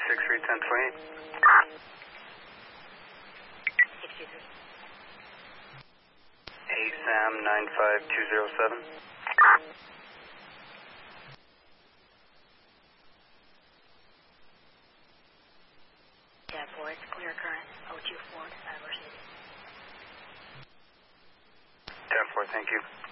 ASAM 95207. Tab 4, it's clear current, 024 to Cyber City. Tab 4, thank you.